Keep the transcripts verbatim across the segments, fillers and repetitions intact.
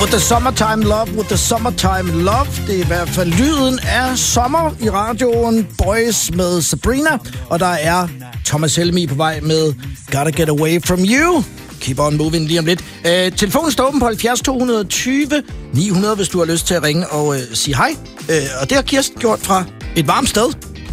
With the summertime love, with the summertime love. Det er i hvert fald lyden af sommer i radioen. Boys med Sabrina. Og der er Thomas Helmig på vej med Gotta Get Away From You. Keep on moving lige om lidt. Øh, telefonen står åben på halvfjerds to tyve ni hundrede, hvis du har lyst til at ringe og øh, sige hej. Øh, og det har Kirsten gjort fra et varmt sted.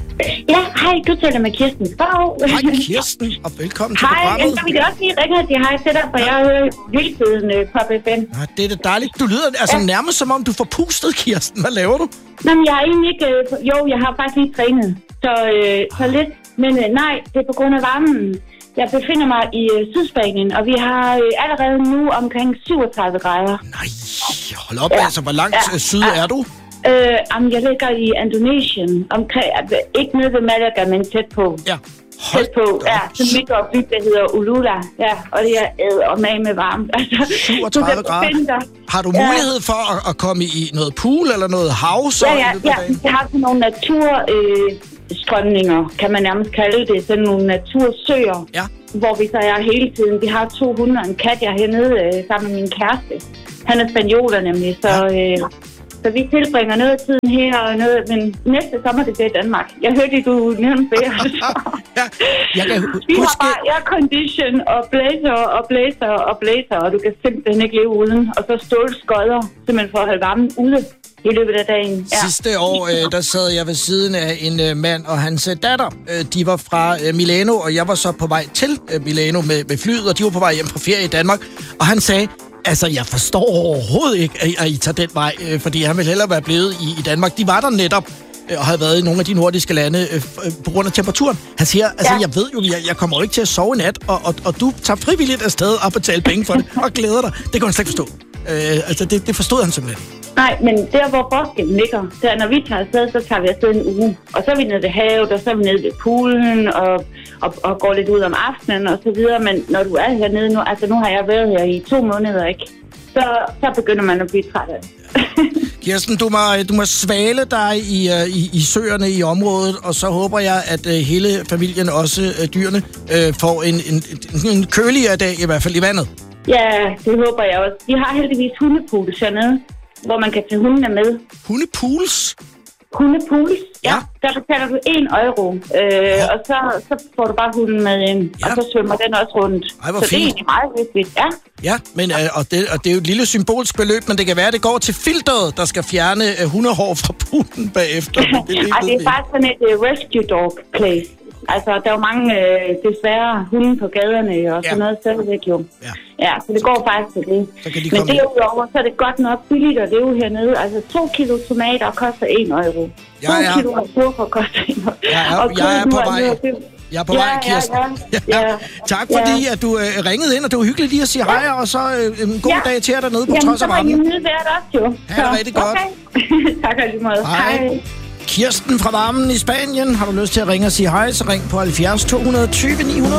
Ja, hej, du taler med Kirsten Skov. Hej Kirsten, og velkommen til hej, programmet. Hej, jeg vil også lige ringe og sige hej til dig, for ja. jeg hører hele tiden uh, på P F M. Ja, det er da dejligt. Du lyder altså ja. nærmest som om, du får pustet, Kirsten. Hvad laver du? Nå, men jeg har egentlig ikke... Uh, jo, jeg har faktisk lige trænet, så, uh, så lidt. Men uh, nej, det er på grund af varmen. Jeg befinder mig i uh, Sydspanien, og vi har uh, allerede nu omkring syvogtredive grader. Nej, hold op, ja. altså. Hvor langt ja. syd ja. er du? Øh, jamen, jeg ligger i Indonesien, omkring, altså, ikke nede ved Malaga, men tæt på. Ja. Tæt på, ja, så mit op by, der hedder Ulula, ja, og det er æd og mag med varmt. Altså, syvogtredive grader. Har du mulighed ja. for at, at komme i noget pool eller noget hav? Så ja, ja, ja, jeg har sådan nogle naturstrømninger, øh, kan man nærmest kalde det, sådan nogle natursøer, ja. hvor vi så er hele tiden. Vi har to hunde og en kat, jeg er hernede øh, sammen med min kæreste. Han er spanioler nemlig, så... Ja. Øh, Så vi tilbringer noget af tiden her, og noget, men næste sommer det bliver i Danmark. Jeg hørte, at du nævnte det. ja, jeg kan vi huske... har bare aircondition og blæser og blæser og blæser, og du kan simpelthen ikke leve uden. Og så stålskodder, simpelthen for at holde varmen ude i løbet af dagen. Ja. Sidste år, øh, der sad jeg ved siden af en øh, mand og hans øh, datter. Øh, de var fra øh, Milano, og jeg var så på vej til øh, Milano med, med flyet, og de var på vej hjem fra ferie i Danmark. Og han sagde... Altså, jeg forstår overhovedet ikke, at I tager den vej, fordi han ville hellere være blevet i, i Danmark. De var der netop og havde været i nogle af de nordiske lande øh, på grund af temperaturen. Han siger, altså, ja. jeg ved jo, jeg, jeg kommer jo ikke til at sove i nat, og, og, og du tager frivilligt afsted og betaler penge for det, og glæder dig. Det kan han slet ikke forstå. Øh, altså, det, det forstod han simpelthen. Nej, men der, hvor forskellen ligger, der når vi tager afsted, så tager vi afsted en uge. Og så er vi nede ved havet, og så er vi nede ved poolen, og, og, og går lidt ud om aftenen, og så videre. Men når du er hernede nu, altså nu har jeg været her i to måneder, ikke? Så, så begynder man at blive træt af det. Kirsten, du må, du må svale dig i, i, i søerne i området, og så håber jeg, at uh, hele familien, også uh, dyrene, uh, får en, en, en køligere dag, i hvert fald i vandet. Ja, det håber jeg også. Vi har heldigvis hundepools hernede, hvor man kan tage hundene med. Hundepools? Hundepools, ja. ja. Der betaler du en euro, øh, ja. og så, så får du bare hunden med ind, ja. og så svømmer den også rundt. Ej, hvor så fint. det er egentlig meget vigtigt, ja. Ja, men, øh, og, det, og det er jo et lille symbolsk beløb, men det kan være, at det går til filteret, der skal fjerne øh, hundehår fra poolen bagefter. Det, det, Ej, det er faktisk sådan et uh, rescue dog place. Altså, der er jo mange øh, desværre hunde på gaderne og sådan ja. noget stadigvæk jo. Ja. ja, så det går faktisk til det. De Men derudover, så er det godt nok billigt at leve hernede. Altså, to kilo tomater koster en euro. Ja, to ja. kilo agurker koster en euro. Ja, ja, og jeg er på vej. Ned, Jeg er på ja, vej, Kirsten. Ja, ja, ja. Tak fordi, ja. at du øh, ringede ind, og det var hyggeligt lige at sige ja. hej, og så øh, en god ja. dag til jer dernede på trods af varmen. Jamen, så var I nede også jo. Ha' det rigtig godt. Okay. Tak alligevel. Hej. hej. Kirsten fra varmen i Spanien. Har du lyst til at ringe og sige hej, så ring på halvfjerds to tyve ni hundrede.